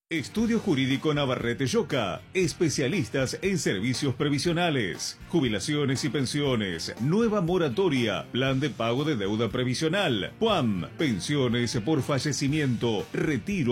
Estudio Jurídico Navarrete Yoca, especialistas en servicios previsionales, jubilaciones y pensiones, nueva moratoria, plan de pago de deuda previsional, PUAM, pensiones por fallecimiento, retiro